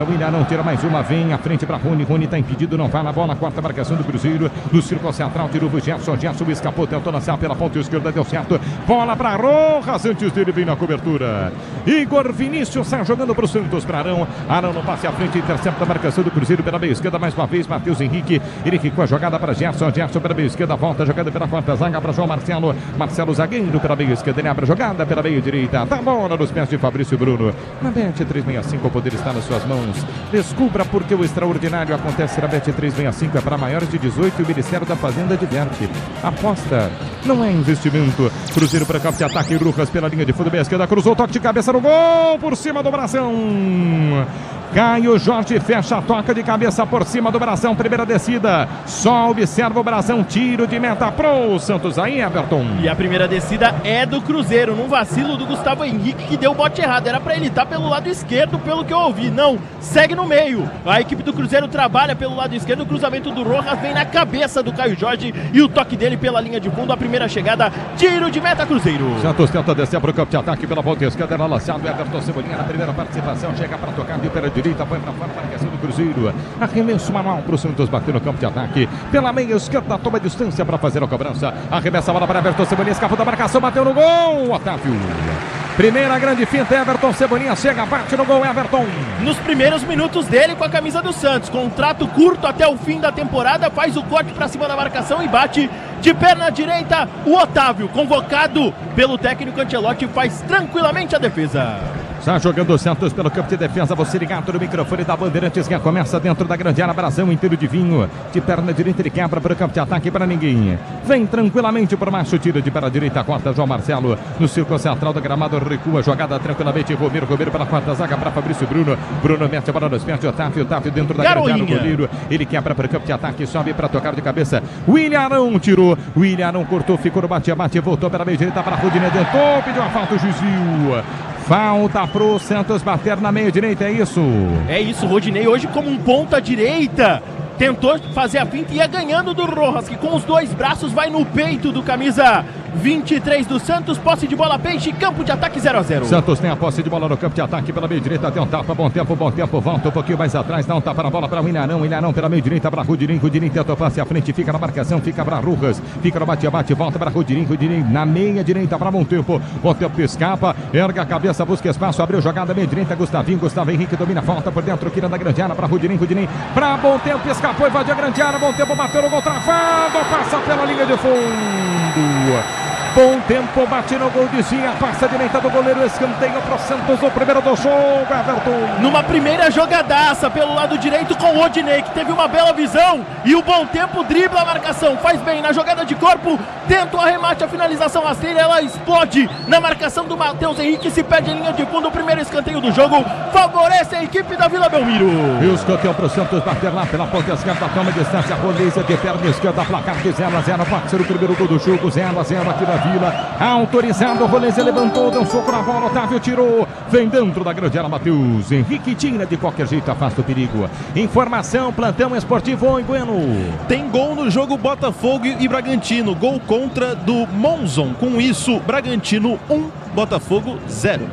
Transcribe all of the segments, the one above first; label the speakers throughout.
Speaker 1: O William não tira mais uma, vem à frente para Rony. Rony está impedido, não vai na bola. Quarta marcação do Cruzeiro. No círculo central, tirou o Gerson. Gerson escapou, tentou lançar pela ponta esquerda, deu certo. Bola para Rojas, antes dele vem na cobertura. Igor Vinícius sai jogando para o Santos, para Arão. Arão no passe à frente, intercepta a marcação do Cruzeiro pela meia esquerda. Mais uma vez, Matheus Henrique. Ele ficou a jogada para Gerson. Gerson pela meia esquerda, volta jogando pela quarta zaga para João Marcelo. Marcelo zagueiro pela meia esquerda. Ele abre a jogada pela meia direita. Tá bola nos pés de Fabrício Bruno. Na Bet365, o poder está nas suas mãos. Descubra porque o extraordinário acontece na Bet365. É para maiores de 18 e o Ministério da Fazenda diverte. Aposta não é investimento. Cruzeiro para campo de ataque. Lucas pela linha de fundo, meia esquerda. Cruzou, toque de cabeça no gol. Por cima do Brasão. Caio Jorge fecha a toca de cabeça por cima do Brasão. Primeira descida. Só observa o Brasão. Tiro de meta pro Santos aí, Everton.
Speaker 2: E a primeira descida é do Cruzeiro. Num vacilo do Gustavo Henrique que deu o bote errado. Era pra ele estar pelo lado esquerdo, pelo que eu ouvi. Não, segue no meio. A equipe do Cruzeiro trabalha pelo lado esquerdo. O cruzamento do Rojas vem na cabeça do Caio Jorge. E o toque dele pela linha de fundo. A primeira chegada. Tiro de meta, Cruzeiro.
Speaker 1: Santos tenta descer pro campo de ataque pela ponta esquerda. Era lançado. Everton Cebolinha na primeira participação. Chega para tocar de pela direita, põe para fora, marcação do Cruzeiro. Arremesso manual para o Santos bater no campo de ataque. Pela meia esquerda, toma distância para fazer a cobrança. Arremessa a bola para Everton Cebolinha, escapou da marcação, bateu no gol. Otávio. Primeira grande finta, Everton Cebolinha chega, bate no gol, Everton.
Speaker 2: Nos primeiros minutos dele com a camisa do Santos, contrato curto até o fim da temporada, faz o corte para cima da marcação e bate de perna direita. O Otávio, convocado pelo técnico Ancelotti, faz tranquilamente a defesa.
Speaker 1: Está jogando o Santos pelo campo de defesa. Você ligado no microfone da Bandeirantes, que começa dentro da grande área. Brasão inteiro de vinho. De perna direita ele quebra para o campo de ataque para ninguém. Vem tranquilamente por baixo, tira de perna direita, corta João Marcelo. No círculo central do gramado, recua, jogada tranquilamente. Romero pela quarta zaga para Fabrício Bruno. Bruno mete a bola nos pés de Otávio. Otávio dentro da grande área, o goleiro. Ele quebra para o campo de ataque, sobe para tocar de cabeça. William Arão tirou. William Arão cortou, ficou no bate-bate, voltou pela meia direita para Rodinei. Tentou, pediu a falta, o juiz viu. Falta pro Santos bater na meia direita, é isso?
Speaker 2: É isso, Rodinei hoje como um ponta direita. Tentou fazer a finta e ia ganhando do Rojas, que com os dois braços vai no peito do camisa 23 do Santos. Posse de bola, Peixe, campo de ataque 0-0.
Speaker 1: Santos tem a posse de bola no campo de ataque pela meia direita, tem um tapa, bom tempo, volta um pouquinho mais atrás, dá um tapa na bola para o William Arão pela meia direita para Rodinei. Rodinei tenta o passe à frente, fica na marcação, fica para Rojas, fica no bate-bate, volta para Rodinei na meia direita para bom tempo escapa, erga a cabeça, busca espaço, abriu jogada meia direita, Gustavo Henrique domina, falta por dentro, quina da grande área para Rodinei para bom tempo, escapou, invadiu a grande área, bom tempo, bateu no gol, travado, passa pela linha de fundo. Bom tempo, bate no gol, desvia, passa a direita do goleiro, escanteio pro Santos, o primeiro do jogo, Everton.
Speaker 2: Numa primeira jogadaça pelo lado direito com o Rodinei, que teve uma bela visão, e o bom tempo dribla a marcação, faz bem na jogada de corpo, tenta o arremate, a finalização rasteira, ela explode na marcação do Matheus Henrique, se perde em linha de fundo, o primeiro escanteio do jogo, favorece a equipe da Vila Belmiro.
Speaker 1: E o escanteio pro Santos bater lá pela ponta esquerda, toma distância, Roleza de perna esquerda, placar de 0-0, pode ser o primeiro gol do jogo, 0-0 aqui da Vila, autorizado, o Roleza levantou, deu um soco na bola, Otávio tirou, vem dentro da grande área, Matheus Henrique tira de qualquer jeito, afasta o perigo. Informação, plantão esportivo em Bueno.
Speaker 3: Tem gol no jogo Botafogo e Bragantino, gol contra do Monzon, com isso, Bragantino 1, Botafogo 0.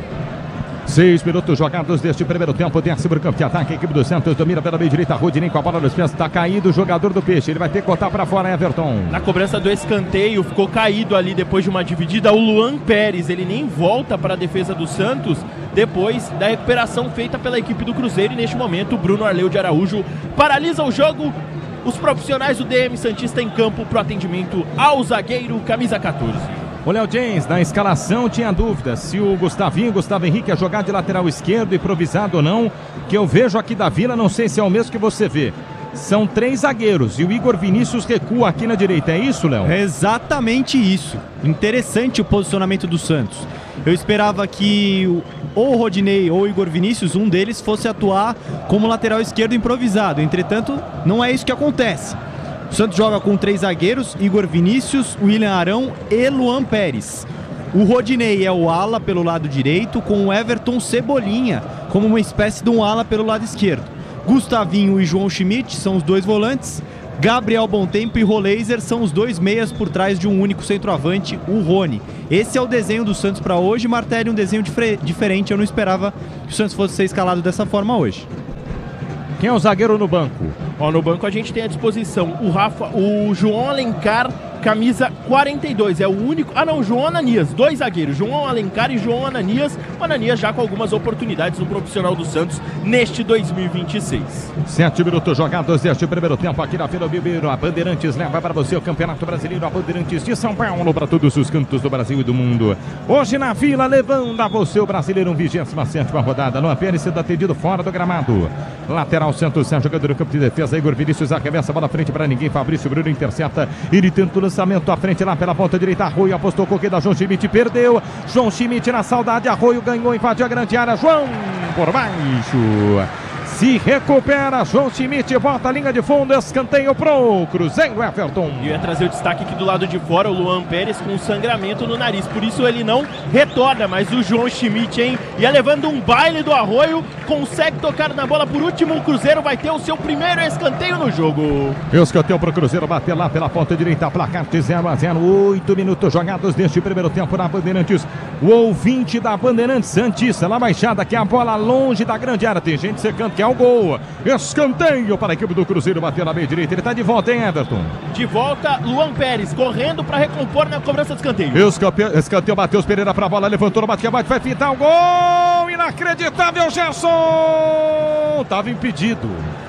Speaker 1: 6 minutos jogados deste primeiro tempo, desce para o campo de ataque, a equipe do Santos domina pela meia direita, Rodinei com a bola nos pés, está caído o jogador do Peixe, ele vai ter que botar para fora, Everton.
Speaker 2: Na cobrança do escanteio, ficou caído ali depois de uma dividida, o Luan Pérez, ele nem volta para a defesa do Santos, depois da recuperação feita pela equipe do Cruzeiro, e neste momento o Bruno Arleu de Araújo paralisa o jogo. Os profissionais do DM Santista em campo para o atendimento ao zagueiro, camisa 14.
Speaker 1: O Léo James, na escalação, tinha dúvida se o Gustavo Henrique ia jogar de lateral esquerdo, improvisado ou não, que eu vejo aqui da Vila, não sei se é o mesmo que você vê. São 3 zagueiros e o Igor Vinícius recua aqui na direita, é isso, Léo?
Speaker 4: É exatamente isso. Interessante o posicionamento do Santos. Eu esperava que ou o Rodinei ou o Igor Vinícius, um deles, fosse atuar como lateral esquerdo improvisado. Entretanto, não é isso que acontece. O Santos joga com 3 zagueiros, Igor Vinícius, William Arão e Luan Pérez. O Rodinei é o ala pelo lado direito, com o Everton Cebolinha como uma espécie de um ala pelo lado esquerdo. Gustavinho e João Schmidt são os 2 volantes. Gabriel Bontempo e Roleza são os 2 meias por trás de um único centroavante, o Rony. Esse é o desenho do Santos para hoje. Martelli, um desenho diferente. Eu não esperava que o Santos fosse ser escalado dessa forma hoje.
Speaker 1: Quem é o zagueiro no banco?
Speaker 2: Ó, no banco a gente tem à disposição o João Alencar, camisa 42, é o único... Ah não, João Ananias, 2 zagueiros, João Alencar e João Ananias. O Ananias já com algumas oportunidades no profissional do Santos neste 2026.
Speaker 1: 7 minutos jogados deste primeiro tempo aqui na Vila Belmiro. A Bandeirantes leva para você o Campeonato Brasileiro, a Bandeirantes de São Paulo, para todos os cantos do Brasil e do mundo. Hoje na Vila, levando a você o Brasileiro, 27ª rodada. Luan Pérez sendo atendido fora do gramado. Lateral Santos, jogador do campo de defesa. Igor Vinícius arremessa a bola à frente para ninguém. Fabrício Bruno intercepta. Ele tenta o lançamento à frente lá pela ponta direita. Arroio apostou com o que da João Schmidt, perdeu. João Schmidt na saudade. Arroio ganhou, invadiu a grande área. João por baixo. Se recupera, João Schmidt volta a linha de fundo, escanteio pro Cruzeiro, Everton.
Speaker 2: E eu ia trazer o destaque aqui do lado de fora, o Luan Pérez com sangramento no nariz, por isso ele não retorna, mas o João Schmidt, hein, ia levando um baile do Arroio, consegue tocar na bola por último, o Cruzeiro vai ter o seu primeiro escanteio no jogo.
Speaker 1: Escanteio pro Cruzeiro, bater lá pela ponta direita, placar de 0-0, 8 minutos jogados neste primeiro tempo na Bandeirantes. O ouvinte da Bandeirantes, Santista, na Baixada, que é a bola longe da grande área, tem gente secando, que é o gol. Escanteio para a equipe do Cruzeiro, bater na meia direita. Ele está de volta, hein, Everton?
Speaker 2: De volta, Luan Pérez correndo para recompor na cobrança de escanteio.
Speaker 1: Escanteio, Matheus Pereira para a bola, levantou no bate-bate, vai pintar o gol. Inacreditável, Gerson. Estava impedido.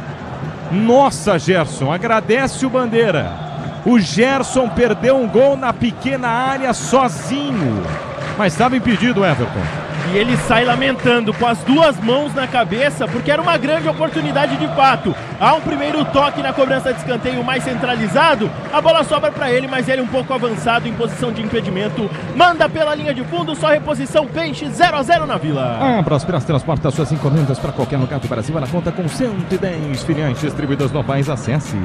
Speaker 1: Nossa, Gerson, agradece o Bandeira. O Gerson perdeu um gol na pequena área sozinho. Mas estava impedido, Everton.
Speaker 2: E ele sai lamentando com as 2 mãos na cabeça, porque era uma grande oportunidade de fato. Há um primeiro toque na cobrança de escanteio mais centralizado, a bola sobra para ele, mas ele um pouco avançado em posição de impedimento. Manda pela linha de fundo, só reposição Peixe, 0-0 na Vila.
Speaker 1: A Prosperas transporta suas encomendas para qualquer lugar do Brasil. Ela conta com 110 filiais distribuídas no país. Acesse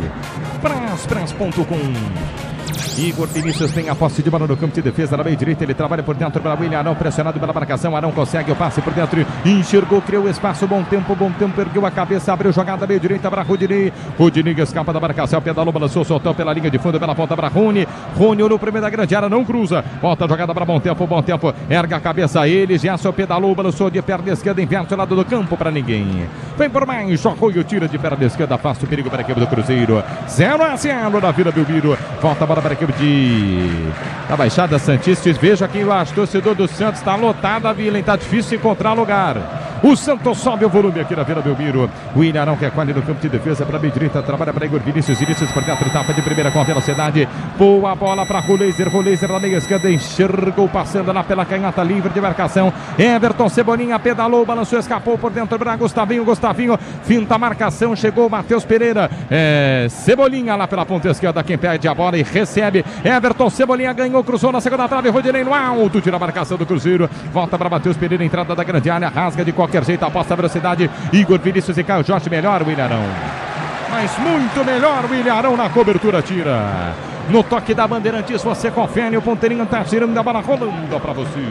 Speaker 1: Praspras.com. Igor Vinícius tem a posse de bola no campo de defesa na meia direita, ele trabalha por dentro para William Arão, pressionado pela marcação, Arão consegue o passe por dentro, enxergou, criou espaço, bom tempo, ergueu a cabeça, abriu jogada meia direita para Rodinei, escapa da marcação, pedalou, balançou, soltou pela linha de fundo, pela ponta para Rony no primeiro da grande área, não cruza, volta a jogada para bom tempo, erga a cabeça ele, Gerson pedalou, balançou de perna esquerda, inverte o lado do campo para ninguém, vem por mais, Arroio tira de perna esquerda, afasta o perigo para a equipe do Cruzeiro, 0-0 na Vila Belmiro, volta a bola para a equipe da Baixada Santista. Veja aqui o torcedor do Santos, está lotada a Vila, está difícil encontrar lugar. O Santos sobe o volume aqui na Vila Belmiro. O Ilharão que recolhe no campo de defesa para a meia direita, trabalha para Igor Vinícius por dentro, etapa de primeira com velocidade. Boa bola para Roleiser na meia esquerda, enxergou, passando lá pela canhota, livre de marcação. Everton Cebolinha pedalou, balançou, escapou por dentro para Gustavinho, finta a marcação, chegou Matheus Pereira. Cebolinha lá pela ponta esquerda, quem perde a bola e recebe. Everton Cebolinha ganhou, cruzou na segunda trave, Rodinei no alto, tira a marcação do Cruzeiro, volta para Matheus Pereira, entrada da grande área, rasga de qualquer jeito, aposta a velocidade, Igor Vinícius e Caio Jorge, melhor o Ilharão, mas muito melhor o Ilharão na cobertura, tira, no toque da Bandeirantes, você confere, o ponteirinho tá tirando a bola, rolando para você.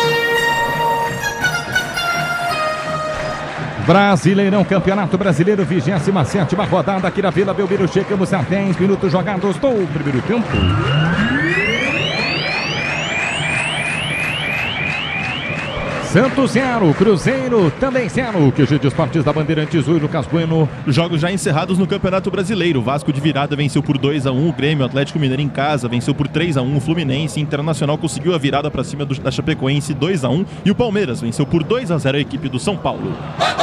Speaker 1: Brasileirão, Campeonato Brasileiro, 27ª rodada aqui na Vila Belmiro. Chegamos a 10 minutos jogados do primeiro tempo. Santos 0, Cruzeiro também 0. QG de Esportes da Bandeirantes, o Lucas Bueno.
Speaker 3: Jogos já encerrados no Campeonato Brasileiro. Vasco de virada venceu por 2-1 o Grêmio, Atlético Mineiro em casa venceu por 3-1 o Fluminense, Internacional conseguiu a virada para cima da Chapecoense 2-1 e o Palmeiras venceu por 2-0 a equipe do São Paulo.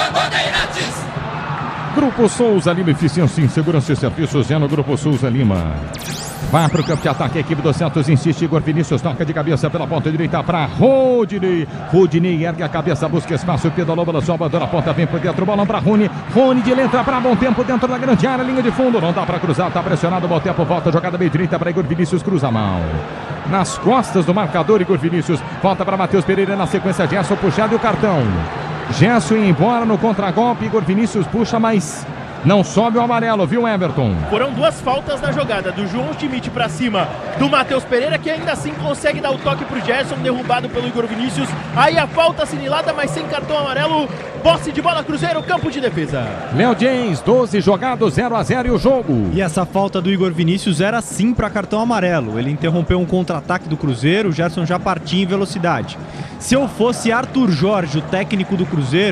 Speaker 1: Grupo Souza Lima, eficiência em segurança e serviços é no Grupo Souza Lima. Vai para o campo de ataque, a equipe do Santos insiste, Igor Vinícius toca de cabeça pela ponta direita para Rodinei ergue a cabeça, busca espaço, pedalou, balançou, abandona a ponta, vem por dentro, bolão para Rony de entra para bom tempo dentro da grande área, linha de fundo, não dá para cruzar, está pressionado, bom tempo, volta, jogada meio direita para Igor Vinícius, cruza a mão. Nas costas do marcador, Igor Vinícius, volta para Matheus Pereira na sequência, Gerson puxado e o cartão. Gerson embora no contragolpe, Igor Vinícius puxa, mas não sobe o amarelo, viu, Everton?
Speaker 2: Foram 2 faltas na jogada, do João Schmidt para cima do Matheus Pereira, que ainda assim consegue dar o toque pro Gerson, derrubado pelo Igor Vinícius. Aí a falta assinalada, mas sem cartão amarelo. Posse de bola, Cruzeiro, campo de defesa.
Speaker 1: Léo James, 12 jogados, 0-0 e o jogo.
Speaker 4: E essa falta do Igor Vinícius era sim para cartão amarelo. Ele interrompeu um contra-ataque do Cruzeiro, o Gerson já partia em velocidade. Se eu fosse Arthur Jorge, o técnico do Cruzeiro,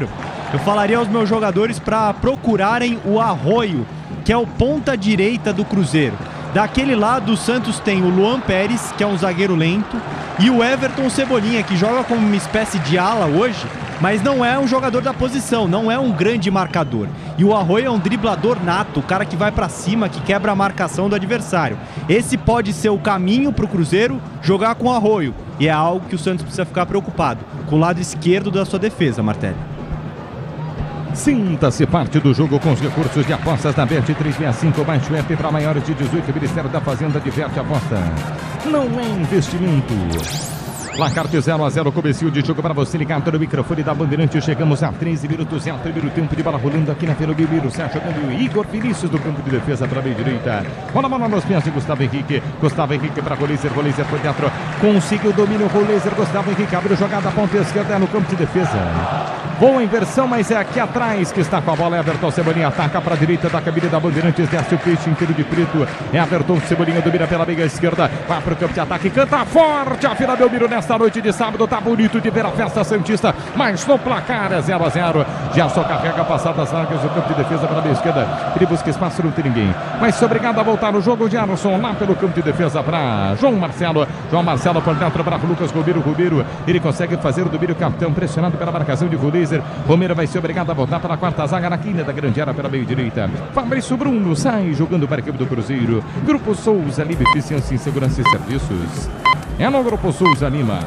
Speaker 4: eu falaria aos meus jogadores para procurarem o Arroio, que é o ponta direita do Cruzeiro. Daquele lado, o Santos tem o Luan Pérez, que é um zagueiro lento, e o Everton Cebolinha, que joga como uma espécie de ala hoje, mas não é um jogador da posição, não é um grande marcador. E o Arroio é um driblador nato, o cara que vai pra cima, que quebra a marcação do adversário. Esse pode ser o caminho pro Cruzeiro jogar com o Arroio, e é algo que o Santos precisa ficar preocupado, com o lado esquerdo da sua defesa, Martelli.
Speaker 1: Sinta-se parte do jogo com os recursos de apostas da Bet365. Baixe o app para maiores de 18. Ministério da Fazenda diverte a aposta. Não é investimento. Placar de 0-0, comecinho de jogo para você ligado no microfone da Bandeirante. Chegamos a 13 minutos, é o primeiro tempo de bola rolando aqui na Vila Belmiro. Sérgio jogando Igor Vinícius do campo de defesa para a meia direita. Bola nos pés de Gustavo Henrique. Gustavo Henrique para Roleiser, Roleiser por dentro. Conseguiu o domínio, Roleiser, Gustavo Henrique abriu jogada, ponta esquerda no campo de defesa. Boa inversão, mas é aqui atrás que está com a bola. Everton Cebolinha ataca para a direita da cabine da Bandeirantes, desce o peixe inteiro de preto. Everton Cebolinha domina pela meia esquerda, vai para o campo de ataque, canta forte a Vila Belmiro nesta noite de sábado. Tá bonito de ver a festa santista, mas no placar é 0-0. Gerson carrega a passada das zagas do campo de defesa para a meia esquerda. Ele busca espaço, não tem ninguém. Mas obrigado a voltar no jogo. Gerson lá pelo campo de defesa para João Marcelo. João Marcelo por dentro para Lucas Romero. Romero, ele consegue fazer o domínio, capitão pressionado pela marcação de Roleiser. Romero vai ser obrigado a voltar para a quarta zaga na quina da grande área pela meia direita. Fabrício Bruno sai jogando para a equipe do Cruzeiro. Grupo Souza Lima, Eficiência em Segurança e Serviços. É no Grupo Souza Lima.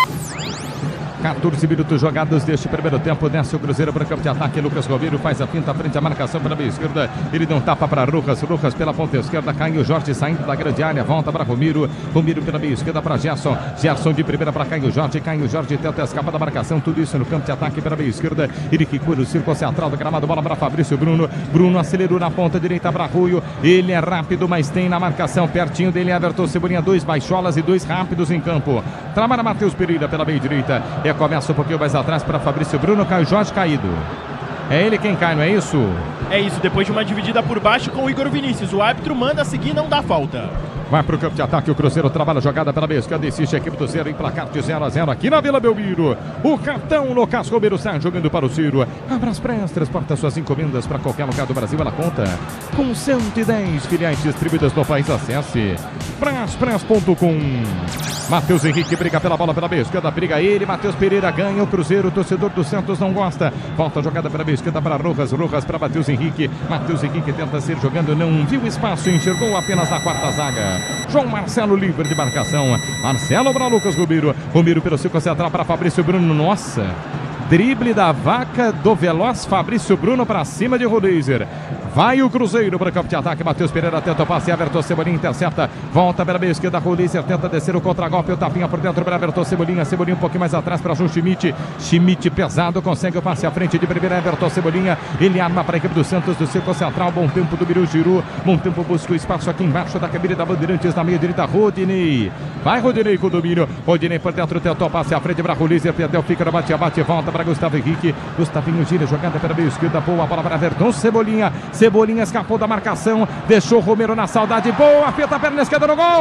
Speaker 1: 14 minutos jogados deste primeiro tempo. Desce o Cruzeiro para o campo de ataque. Lucas Romero faz a finta frente à marcação pela meia esquerda. Ele dá um tapa para Rojas. Rojas pela ponta esquerda. Caio Jorge saindo da grande área. Volta para Romero. Romero pela meia esquerda para Gerson. Gerson de primeira para Caio Jorge. Caio Jorge tenta escapar da marcação. Tudo isso no campo de ataque pela meia esquerda. Ele que cura o círculo central do gramado. Bola para Fabrício Bruno. Bruno acelerou na ponta direita para Arroio. Ele é rápido, mas tem na marcação. Pertinho dele Everton Cebolinha. 2 baixolas e 2 rápidos em campo. Trabalha Matheus Pereira pela meia direita. Começa um pouquinho mais atrás para Fabrício Bruno. Caio Jorge caído. É ele quem cai, não é isso?
Speaker 2: É isso, depois de uma dividida por baixo com o Igor Vinícius. O árbitro manda seguir, não dá falta.
Speaker 1: Vai para o campo de ataque, o Cruzeiro trabalha a jogada pela meia esquerda, insiste a equipe do Zero em placar de 0-0 aqui na Vila Belmiro. O capitão Lucas Romero sai jogando para o Ciro. Abraspress transporta suas encomendas para qualquer lugar do Brasil. Ela conta com 110 filiais distribuídas no país. Acesse braspress.com. Matheus Henrique briga pela bola pela meia esquerda, briga ele, Matheus Pereira ganha o Cruzeiro, o torcedor do Santos não gosta. Volta a jogada pela meia esquerda para Rojas, Rojas para Matheus Henrique. Matheus Henrique tenta ser jogando, não viu espaço, enxergou apenas na quarta zaga. João Marcelo livre de marcação. Marcelo para Lucas Romero. Romero pelo círculo central para Fabrício Bruno. Nossa! Drible da vaca do veloz Fabrício Bruno para cima de Roleiser. Vai o Cruzeiro para o campo de ataque. Matheus Pereira tenta o passe. Everton Cebolinha intercepta. Volta pela meia esquerda. Roleiser tenta descer o contragolpe. O tapinha por dentro para Everton Cebolinha. Cebolinha um pouquinho mais atrás para João Schmidt. Schmidt pesado. Consegue o passe à frente de primeira. Everton Cebolinha. Ele arma para a equipe do Santos do círculo central. Bom tempo do Biru Giru. Bom tempo busca o espaço aqui embaixo da cabine da Bandeirantes. Na meia direita. Rodinei. Vai Rodinei com o domínio. Rodinei por dentro. Tentou o passe à frente para Roleiser. Perdeu. Fica no bate-bate. Volta para Gustavo Henrique. Gustavinho gira. Jogada pela meia esquerda. Boa bola para Everton Cebolinha. Cebolinha escapou da marcação, deixou Romero na saudade, boa, fita a perna esquerda no gol,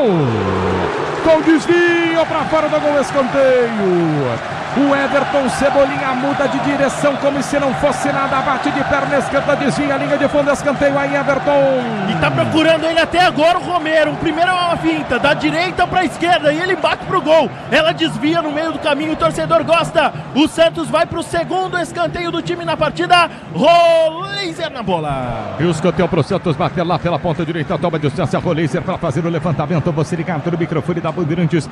Speaker 1: com desvio para fora do gol, escanteio. O Everton Cebolinha muda de direção como se não fosse nada, bate de perna esquerda, desvia a linha de fundo, escanteio aí Everton.
Speaker 2: E tá procurando ele até agora o Romero, primeiro é uma finta, da direita pra esquerda e ele bate pro gol, ela desvia no meio do caminho, o torcedor gosta, o Santos vai pro segundo escanteio do time na partida, Roleiser na bola.
Speaker 1: E o escanteio pro Santos bater lá pela ponta direita, toma distância, Roleiser para fazer o levantamento, você ligado no microfone da Bandeirantes,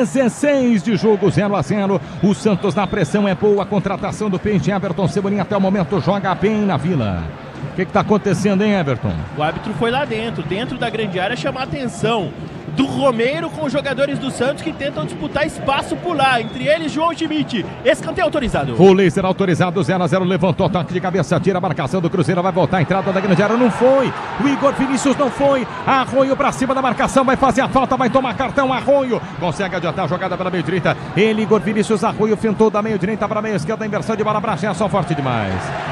Speaker 1: 16 de jogo, 0-0, o Santos na pressão, é boa a contratação do Peixe. Everton Cebolinha até o momento joga bem na Vila. O que está acontecendo, hein, Everton?
Speaker 2: O árbitro foi lá dentro da grande área, chamar a atenção do Romero com os jogadores do Santos que tentam disputar espaço por lá, entre eles João Schmidt. Escanteio autorizado.
Speaker 1: Roleiser autorizado, 0-0, levantou, toque de cabeça, tira a marcação do Cruzeiro, vai voltar a entrada da grande área, não foi. O Igor Vinícius não foi. Arroio pra cima da marcação, vai fazer a falta, vai tomar cartão. Arroio consegue adiantar a jogada pela meia direita. Ele, Igor Vinícius, Arroio fintou da meia direita para a meia esquerda, inversão de bola para Gerson, forte demais.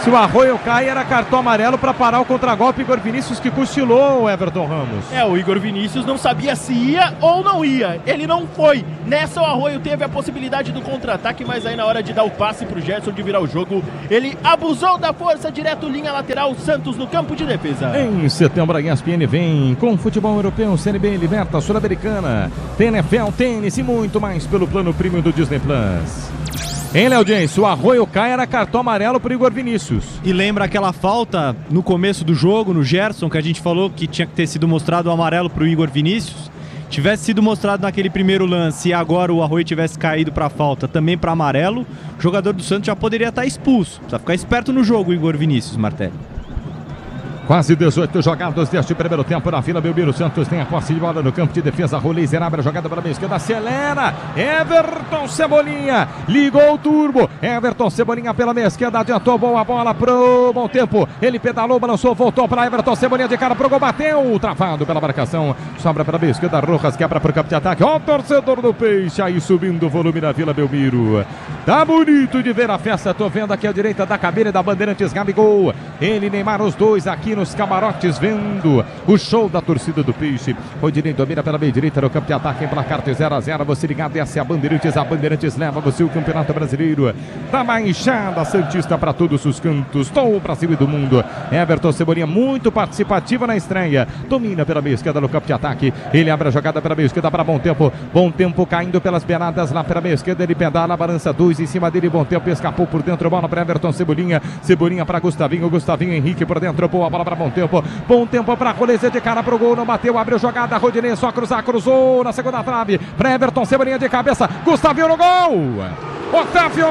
Speaker 1: Se o Arroio cai, era cartão amarelo para parar o contragolpe. Igor Vinícius que cochilou o Everton Ramos.
Speaker 2: O Igor Vinícius não sabia se ia ou não ia. Ele não foi. Nessa o Arroio teve a possibilidade do contra-ataque, mas aí na hora de dar o passe pro Gerson de virar o jogo, ele abusou da força, direto linha lateral, Santos no campo de defesa.
Speaker 1: Em setembro a ESPN vem com futebol europeu, CNB, Libertadores, Sul-Americana, NFL, tênis e muito mais pelo plano premium do Disney Plus. Hein, Léo James? O Arroio cai, era cartão amarelo pro Igor Vinícius.
Speaker 4: E lembra aquela falta no começo do jogo, no Gerson, que a gente falou que tinha que ter sido mostrado o amarelo pro Igor Vinícius? Tivesse sido mostrado naquele primeiro lance e agora o Arroio tivesse caído para falta também para amarelo, o jogador do Santos já poderia estar expulso. Precisa ficar esperto no jogo, o Igor Vinícius, Martelli.
Speaker 1: Quase 18 jogados deste primeiro tempo na Vila Belmiro. Santos tem a posse de bola no campo de defesa. Rolês abre a jogada pela meia esquerda. Acelera. Everton Cebolinha. Ligou o turbo. Everton Cebolinha pela meia esquerda. Adiantou boa bola pro bom tempo. Ele pedalou, balançou, voltou para Everton Cebolinha de cara pro gol. Bateu. Travado pela marcação. Sobra pela meia esquerda. Rojas quebra pro campo de ataque. Ó o torcedor do Peixe aí subindo o volume na Vila Belmiro. Tá bonito de ver a festa. Tô vendo aqui à direita da cabine da Bandeirantes, Gabigol. Ele, Neymar, os dois aqui nos camarotes vendo o show da torcida do Peixe. Rodinei domina pela meia direita no campo de ataque em placar de 0-0. Você ligado, essa é a Bandeirantes leva você o Campeonato Brasileiro da Baixada Santista para todos os cantos do Brasil e do mundo. Everton Cebolinha muito participativo na estreia, domina pela meia esquerda no campo de ataque. Ele abre a jogada pela meia esquerda para bom tempo caindo pelas beiradas lá pela meia esquerda. Ele pedala, balança dois em cima dele, bom tempo, escapou por dentro, bola para Everton Cebolinha para Gustavinho Henrique por dentro, boa bola para bom tempo para Rolezê de cara pro gol, não bateu, abre a jogada, Rodinei só cruzou na segunda trave, para Everton Cebolinha de cabeça, Gustavinho no gol, Otávio,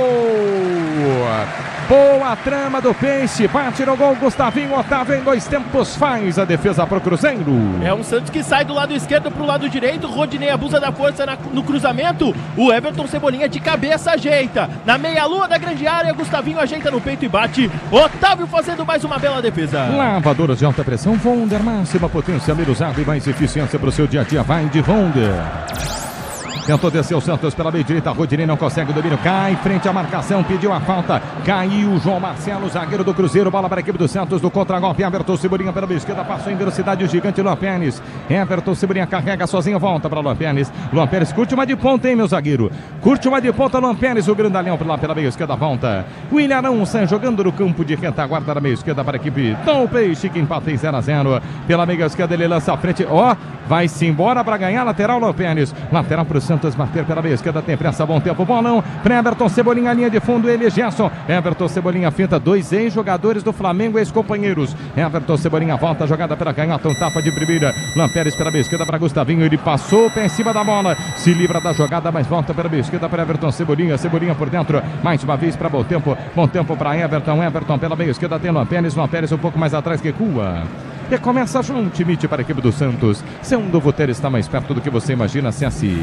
Speaker 1: boa trama do Peixe, bate no gol, Gustavinho, Otávio em 2 tempos faz a defesa pro Cruzeiro.
Speaker 2: É um Santos que sai do lado esquerdo pro lado direito, Rodinei abusa da força no cruzamento, o Everton Cebolinha de cabeça ajeita, na meia-lua da grande área, Gustavinho ajeita no peito e bate, Otávio fazendo mais uma bela defesa.
Speaker 1: Lavadoras de alta pressão Wonder, máxima potência, menos usado e mais eficiência pro seu dia a dia, vai de Wonder. Tentou descer o Santos pela meia direita, Rodinei não consegue o domínio, cai frente à marcação, pediu a falta, caiu João Marcelo, zagueiro do Cruzeiro, bola para a equipe do Santos, do contra-golpe, Everton Cebolinha pela meia esquerda, passou em velocidade o gigante Luan Pérez, Everton Cebolinha carrega sozinho, volta para Luan Pérez curte uma de ponta, hein, meu zagueiro, curte uma de ponta, Luan Pérez, o grandalhão pela meia esquerda, volta, William Arão sai jogando no campo de retaguarda da meia esquerda para a equipe do Peixe, que empata em 0-0, pela meia esquerda ele lança a frente, vai-se embora para ganhar, lateral Luan Pérez, lateral para o Santos bater pela meia esquerda, tem pressa, bom tempo, bolão, para Everton Cebolinha, linha de fundo, ele Gerson, Everton Cebolinha finta, 2 ex-jogadores do Flamengo, ex-companheiros, Everton Cebolinha volta, jogada pela canhota, um tapa de primeira, Luan Pérez pela meia esquerda para Gustavinho, ele passou o pé em cima da bola, se livra da jogada, mas volta pela meia esquerda para Everton Cebolinha por dentro, mais uma vez para bom tempo para Everton pela meia esquerda, tem Luan Pérez um pouco mais atrás que Cua. E começa junto, Mite para a equipe do Santos. Seu novo ter está mais perto do que você imagina. Acesse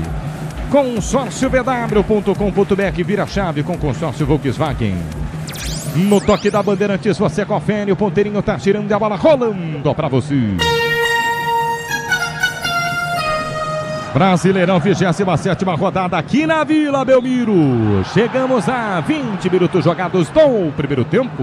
Speaker 1: consórciobw.com.br, vira a chave com consórcio Volkswagen. No toque da Bandeirantes, você confere, o ponteirinho tá tirando a bola, rolando para você. Brasileirão, 27ª rodada aqui na Vila Belmiro. Chegamos a 20 minutos jogados do primeiro tempo.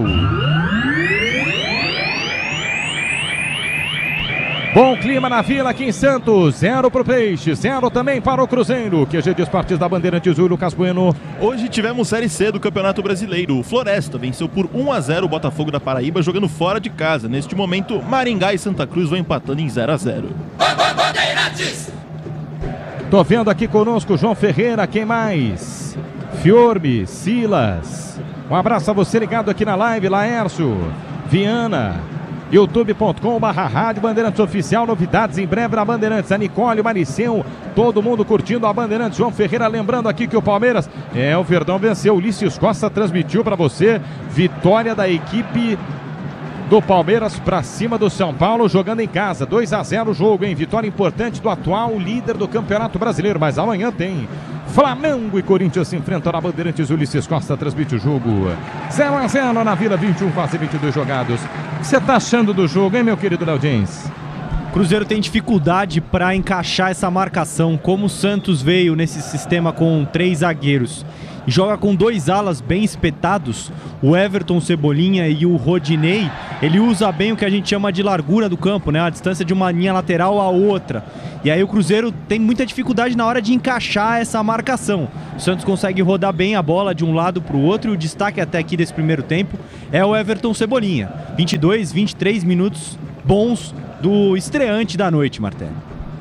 Speaker 1: Bom clima na Vila aqui em Santos, 0 para o Peixe, 0 também para o Cruzeiro. QG de Esportes da Bandeirantes, o Lucas Bueno.
Speaker 3: Hoje tivemos Série C do Campeonato Brasileiro. O Floresta venceu por 1-0 o Botafogo da Paraíba, jogando fora de casa. Neste momento, Maringá e Santa Cruz vão empatando em 0-0.
Speaker 1: Bandeirantes! Tô vendo aqui conosco João Ferreira, quem mais? Fiorme, Silas. Um abraço a você ligado aqui na live, Laércio, Viana. youtube.com/Rádio Bandeirantes Oficial, novidades em breve na Bandeirantes, a Nicole, o Mariceu, todo mundo curtindo a Bandeirantes. João Ferreira lembrando aqui que o Palmeiras, o Verdão venceu, Ulisses Costa transmitiu para você, vitória da equipe do Palmeiras para cima do São Paulo, jogando em casa, 2-0 o jogo, hein? Vitória importante do atual líder do Campeonato Brasileiro, mas amanhã tem Flamengo e Corinthians se enfrentam na Bandeirantes. Ulisses Costa transmite o jogo 0-0 na Vila, 21, quase 22 jogados. O que você tá achando do jogo, hein, meu querido Léo James?
Speaker 4: Cruzeiro tem dificuldade para encaixar essa marcação, como o Santos veio nesse sistema com 3 zagueiros. joga com 2 alas bem espetados, o Everton Cebolinha e o Rodinei. Ele usa bem o que a gente chama de largura do campo, né? A distância de uma linha lateral a outra. E aí o Cruzeiro tem muita dificuldade na hora de encaixar essa marcação. O Santos consegue rodar bem a bola de um lado para o outro, e o destaque até aqui desse primeiro tempo é o Everton Cebolinha. 22, 23 minutos bons do estreante da noite, Martelo.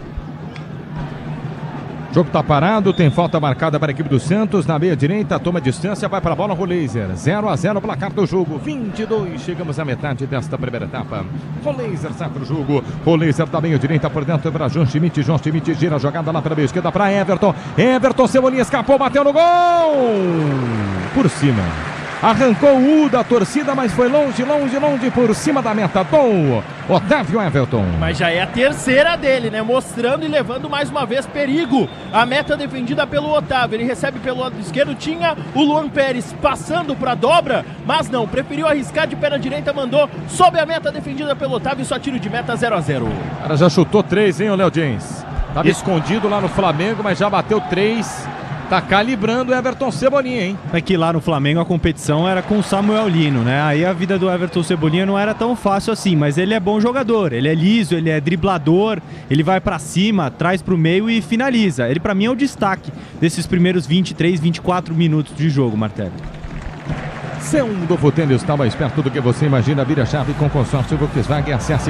Speaker 1: O jogo está parado, tem falta marcada para a equipe do Santos. Na meia direita, toma distância, vai para a bola, Roleiser. 0-0 placar do jogo, 22. Chegamos à metade desta primeira etapa. Roleiser sai para o jogo. Roleiser da meia direita por dentro para João Schmidt. João Schmidt gira a jogada lá para a meia esquerda para Everton. Everton Cebolinha escapou, bateu no gol. Por cima. Arrancou o U da torcida, mas foi longe por cima da meta do Otávio Everton.
Speaker 2: Mas já é a terceira dele, né? Mostrando e levando mais uma vez perigo. A meta defendida pelo Otávio. Ele recebe pelo lado esquerdo, tinha o Luan Pérez passando para dobra, mas não, preferiu arriscar de perna direita, mandou sob a meta defendida pelo Otávio, só tiro de meta 0-0.
Speaker 1: O cara já chutou 3, hein, o Léo James? Tava escondido lá no Flamengo, mas já bateu 3. Tá calibrando o Everton Cebolinha, hein?
Speaker 4: É que lá no Flamengo a competição era com o Samuel Lino, né? Aí a vida do Everton Cebolinha não era tão fácil assim, mas ele é bom jogador, ele é liso, ele é driblador, ele vai pra cima, traz pro meio e finaliza. Ele pra mim é o destaque desses primeiros 23, 24 minutos de jogo, Martelo.
Speaker 1: Segundo Futendo está mais perto do que você imagina. Vira a chave com consórcio Volkswagen. Acesse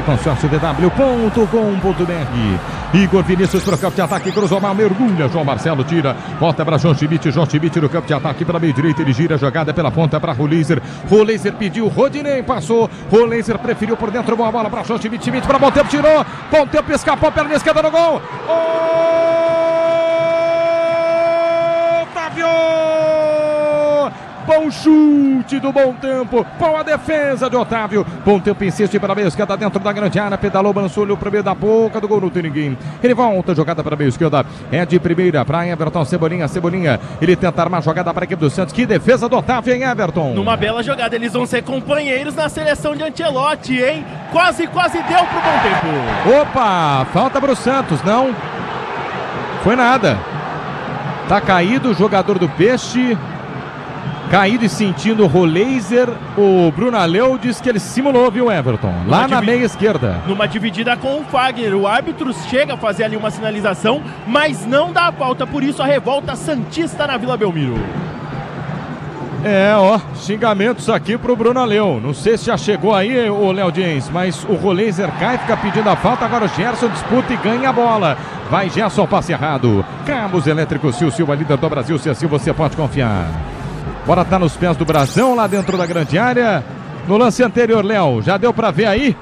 Speaker 1: consórciodw.com.br. Igor Vinícius para o campo de ataque, cruzou mal, mergulha. João Marcelo tira, volta para João Schmidt. João Schmidt no campo de ataque pela meia direita. Ele gira a jogada pela ponta para Roleiser. Roleiser pediu, Rodinei passou. Roleiser preferiu por dentro, boa bola para João Schmidt. Schmidt para Bontempo, tirou. Bontempo escapou, perna esquerda no gol. Otávio! Bom chute do Bontempo, boa defesa de Otávio. Bontempo insiste para a meia esquerda dentro da grande área, pedalou, balançou, olhou para o meio da boca do gol, não tem ninguém. Ele volta, jogada para a meia esquerda, é de primeira para Everton Cebolinha. Cebolinha, ele tenta armar a jogada para a equipe do Santos. Que defesa do Otávio, hein, Everton?
Speaker 2: Numa bela jogada, eles vão ser companheiros na seleção de Ancelotti, hein? Quase deu pro Bontempo.
Speaker 1: Opa, falta para o Santos, não foi nada. Tá caído o jogador do Peixe. Caído e sentindo o Roleiser, o Bruno Aleu diz que ele simulou, viu, Everton? Lá na meia esquerda.
Speaker 2: Numa dividida com o Fagner, o árbitro chega a fazer ali uma sinalização, mas não dá a falta, por isso a revolta santista na Vila Belmiro.
Speaker 1: Xingamentos aqui pro Bruno Aleu. Não sei se já chegou aí, o Léo James, mas o Roleiser cai, fica pedindo a falta, agora o Gerson disputa e ganha a bola. Vai Gerson, passe errado. Cabos elétricos, Silva, líder do Brasil, se assim você pode confiar. Bora tá nos pés do Brasão, lá dentro da grande área. No lance anterior, Léo, já deu pra ver aí?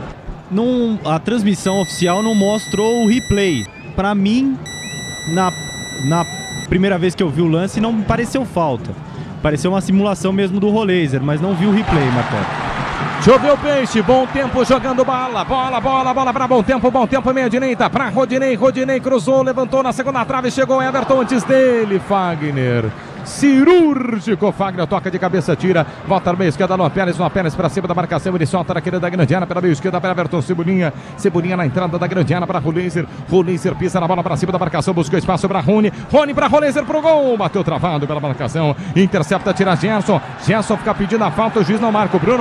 Speaker 4: A transmissão oficial não mostrou o replay. Pra mim, na primeira vez que eu vi o lance, não me pareceu falta. Pareceu uma simulação mesmo do Roleiser, mas não vi o replay, Marcelo.
Speaker 1: Choveu o Peixe, Bom Tempo jogando bola para Bom Tempo, meia direita para Rodinei, cruzou, levantou na segunda trave, chegou Everton antes dele, Fagner. Cirúrgico, Fagner toca de cabeça, tira, volta no meio esquerda, Luan Pérez para cima da marcação, ele solta naquele da grande área, pela meio esquerda para Everton Cebolinha na entrada da grande área para Roleiser pisa na bola para cima da marcação, buscou espaço para Rony para Roleiser pro gol, bateu travado pela marcação, intercepta, tira Gerson fica pedindo a falta, o juiz não marca, o Bruno,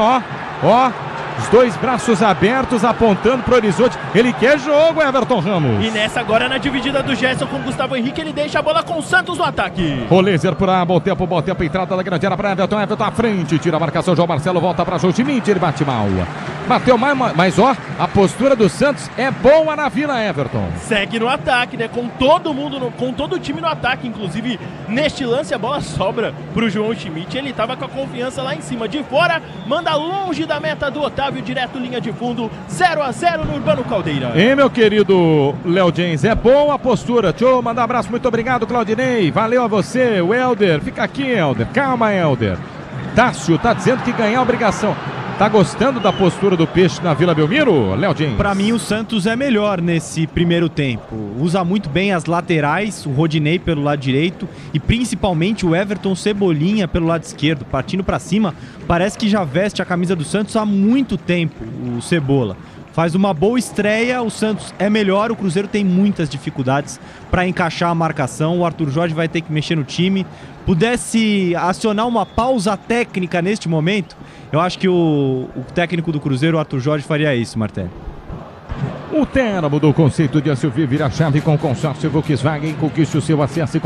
Speaker 1: os dois braços abertos apontando pro horizonte. Ele quer jogo, Everton Ramos.
Speaker 2: E nessa agora na dividida do Gerson com Gustavo Henrique, ele deixa a bola com o Santos no ataque.
Speaker 1: Roleiser para Bom Tempo, entrada da grande área para Everton à frente, tira a marcação, João Marcelo volta para João Schmidt, ele bate mal. Bateu mal, mas a postura do Santos é boa na Vila, Everton.
Speaker 2: Segue no ataque, né? Com todo mundo, com todo o time no ataque, inclusive neste lance a bola sobra pro João Schmidt, ele tava com a confiança lá em cima, de fora, manda longe da meta do Otávio, direto linha de fundo, 0-0 no Urbano Caldeira.
Speaker 1: E meu querido Léo James, é boa a postura. Deixa eu mandar um abraço, muito obrigado, Claudinei. Valeu a você, o Helder. Fica aqui, Helder. Calma, Helder. Tássio tá dizendo que ganhar a obrigação. Tá gostando da postura do Peixe na Vila Belmiro, Léo James?
Speaker 4: Pra mim o Santos é melhor nesse primeiro tempo. Usa muito bem as laterais, o Rodinei pelo lado direito e principalmente o Everton Cebolinha pelo lado esquerdo, partindo pra cima. Parece que já veste a camisa do Santos há muito tempo, o Cebola. faz uma boa estreia, o Santos é melhor, o Cruzeiro tem muitas dificuldades para encaixar a marcação, o Arthur Jorge vai ter que mexer no time. Pudesse acionar uma pausa técnica neste momento, eu acho que o técnico do Cruzeiro, o Arthur Jorge, faria isso, Martelli.
Speaker 1: O Terra mudou o conceito de SUV, vira chave com consórcio Volkswagen. Conquiste o seu acesso em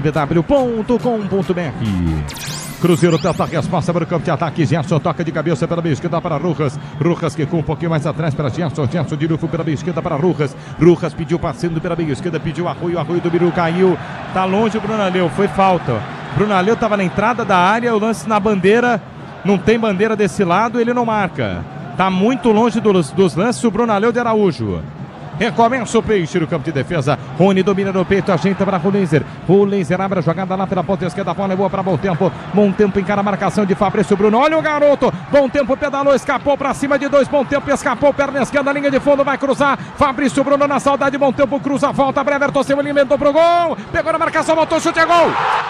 Speaker 1: consórciovw.com.br. Cruzeiro tenta a resposta para o campo de ataque. Gerson toca de cabeça pela meia esquerda para Rojas. Rojas que com um pouquinho mais atrás para Gerson. Gerson de novo pela meia esquerda para Rojas. Rojas pediu passando pela meia esquerda, pediu arroio. Arroio do Biru caiu. Tá longe o Bruno Aleu, foi falta. Bruno Aleu estava na entrada da área, o lance na bandeira. Não tem bandeira desse lado, ele não marca. Tá muito longe dos lances o Bruno Aleu de Araújo. Recomeça o Peixe no campo de defesa. Rony domina no peito, ajeita para Rulenzer. Rulenzer abre a jogada lá pela ponta esquerda. A bola é boa para Bom Tempo. Bom Tempo encara a marcação de Fabrício Bruno. Olha o garoto. Bom Tempo pedalou, escapou para cima de dois. Bom Tempo escapou, perna esquerda, linha de fundo, vai cruzar. Fabrício Bruno na saudade. Bom Tempo cruza, volta. Brever torceu, alimentou pro gol. Pegou na marcação, voltou, chute, é gol.